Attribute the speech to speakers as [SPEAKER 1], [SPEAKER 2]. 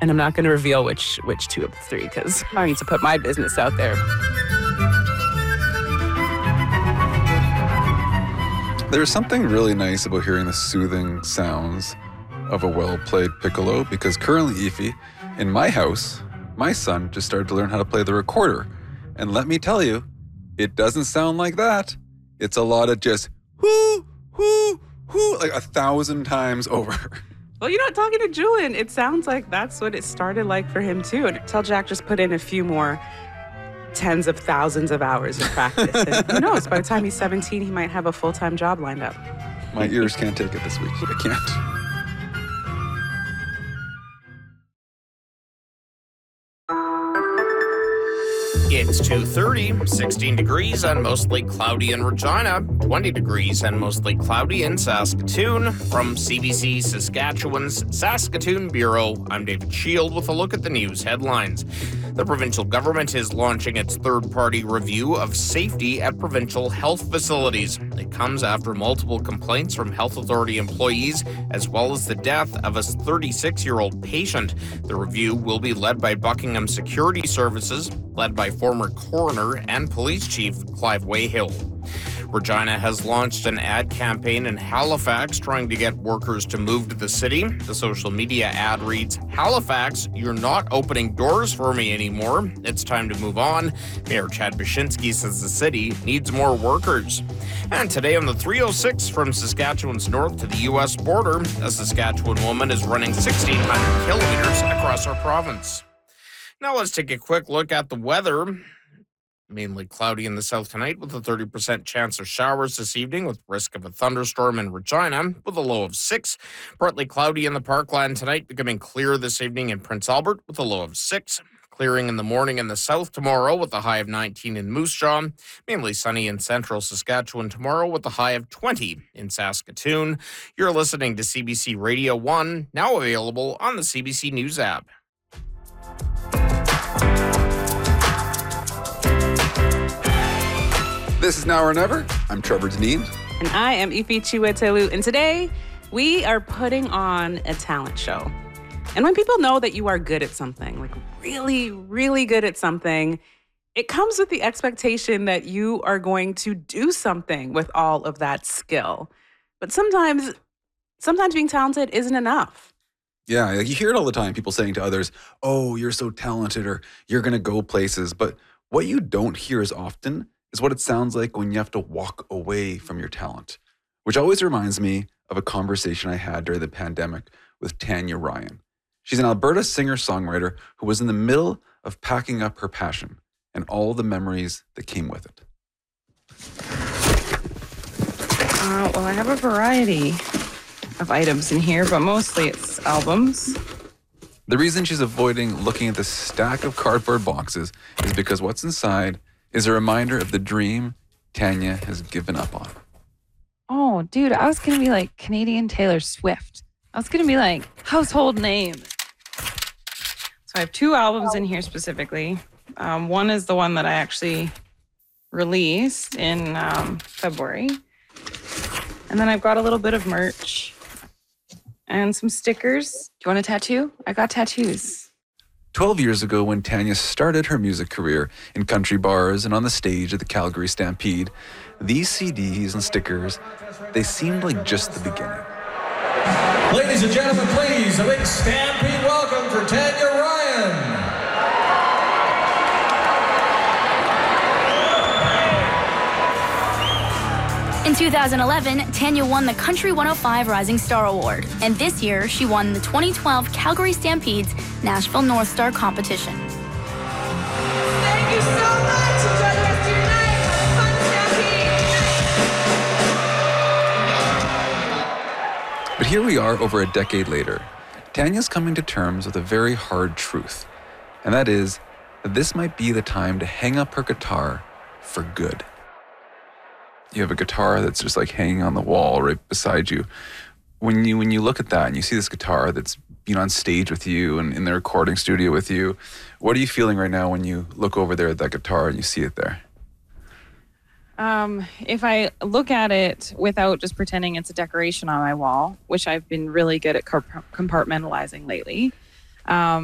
[SPEAKER 1] And I'm not going to reveal which two of the three, because I need to put my business out there.
[SPEAKER 2] There's something really nice about hearing the soothing sounds of a well-played piccolo, because currently, Aoife, in my house, my son just started to learn how to play the recorder. And let me tell you, it doesn't sound like that. It's a lot of just whoo, whoo, whoo, like 1,000 times over.
[SPEAKER 1] Well, talking to Julian, it sounds like that's what it started like for him too. And tell Jack just put in a few more tens of thousands of hours of practice. And who knows, by the time he's 17, he might have a full-time job lined up.
[SPEAKER 2] My ears can't take it this week. I can't.
[SPEAKER 3] It's 2:30, 16 degrees and mostly cloudy in Regina, 20 degrees and mostly cloudy in Saskatoon. From CBC Saskatchewan's Saskatoon Bureau, I'm David Shield with a look at the news headlines. The provincial government is launching its third-party review of safety at provincial health facilities. It comes after multiple complaints from health authority employees, as well as the death of a 36-year-old patient. The review will be led by Buckingham Security Services, led by former coroner and police chief Clive Wayhill. Regina has launched an ad campaign in Halifax trying to get workers to move to the city. The social media ad reads, "Halifax, you're not opening doors for me anymore. It's time to move on." Mayor Chad Baczynski says the city needs more workers. And today on the 306 from Saskatchewan's north to the U.S. border, a Saskatchewan woman is running 1,600 kilometers across our province. Now let's take a quick look at the weather. Mainly cloudy in the south tonight with a 30% chance of showers this evening with risk of a thunderstorm in Regina with a low of 6. Partly cloudy in the Parkland tonight, becoming clear this evening in Prince Albert with a low of 6. Clearing in the morning in the south tomorrow with a high of 19 in Moose Jaw. Mainly sunny in central Saskatchewan tomorrow with a high of 20 in Saskatoon. You're listening to CBC Radio 1, now available on the CBC News app.
[SPEAKER 2] This is Now or Never. I'm Trevor Deneen.
[SPEAKER 1] And I am Aoife Chiwetelou. And today, we are putting on a talent show. And when people know that you are good at something, like really, really good at something, it comes with the expectation that you are going to do something with all of that skill. But sometimes being talented isn't enough.
[SPEAKER 2] Yeah, like you hear it all the time, people saying to others, "Oh, you're so talented," or "You're going to go places." But what you don't hear as often is what it sounds like when you have to walk away from your talent, which always reminds me of a conversation I had during the pandemic with Tanya Ryan. She's an Alberta singer-songwriter who was in the middle of packing up her passion and all the memories that came with it.
[SPEAKER 4] Well, I have a variety of items in here, but mostly it's albums.
[SPEAKER 2] The reason she's avoiding looking at the stack of cardboard boxes is because what's inside is a reminder of the dream Tanya has given up on.
[SPEAKER 4] Oh, dude, I was going to be like Canadian Taylor Swift. I was going to be like household name. So I have 2 albums in here specifically. One is the one that I actually released in February. And then I've got a little bit of merch and some stickers. Do you want a tattoo? I got tattoos.
[SPEAKER 2] 12 years ago, when Tanya started her music career in country bars and on the stage at the Calgary Stampede, these CDs and stickers, they seemed like just the beginning.
[SPEAKER 5] Ladies and gentlemen, please, a big Stampede welcome for Tanya Ryan.
[SPEAKER 6] In 2011, Tanya won the Country 105 Rising Star Award, and this year she won the 2012 Calgary Stampede's Nashville North Star competition.
[SPEAKER 7] Thank you so much. Enjoy the rest of your night. Have a fun Stampede.
[SPEAKER 2] But here we are over a decade later. Tanya's coming to terms with a very hard truth, and that is that this might be the time to hang up her guitar for good. You have a guitar that's just like hanging on the wall right beside you. When you look at that and you see this guitar that's been on stage with you and in the recording studio with you, what are you feeling right now when you look over there at that guitar and you see it there?
[SPEAKER 4] If I look at it without just pretending it's a decoration on my wall, which I've been really good at compartmentalizing lately,